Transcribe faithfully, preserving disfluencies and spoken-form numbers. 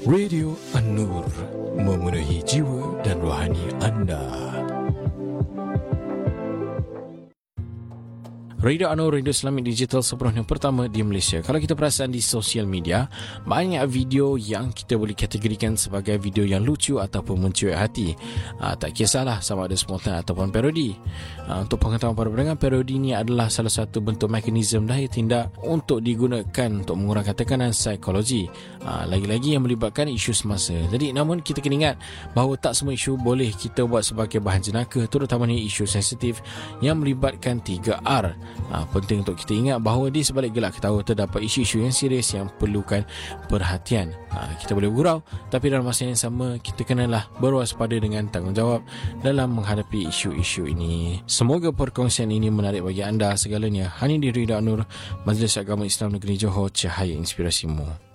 Radio An-Nur, memenuhi jiwa dan rohani anda. Radio An-Nur, radio Islamic digital sepenuhnya pertama di Malaysia. Kalau kita perasan di sosial media, banyak video yang kita boleh kategorikan sebagai video yang lucu ataupun mencuit hati. Aa, tak kisahlah sama ada spontan ataupun parodi. Aa, untuk pengetahuan para pendengar, parodi ini adalah salah satu bentuk mekanisme daya tindak untuk digunakan untuk mengurangkan tekanan psikologi. Aa, lagi-lagi yang melibatkan isu semasa. Jadi namun kita kena ingat bahawa tak semua isu boleh kita buat sebagai bahan jenaka, terutamanya isu sensitif yang melibatkan tiga R. Ha, penting untuk kita ingat bahawa di sebalik gelak ketawa terdapat isu-isu yang serius yang perlukan perhatian. Ha, kita boleh bergurau, tapi dalam masa yang sama kita kenalah berwaspada dengan tanggungjawab dalam menghadapi isu-isu ini. Semoga perkongsian ini menarik bagi anda segalanya. Hanya di Radio An-Nur, Majlis Agama Islam Negeri Johor, cahaya inspirasimu.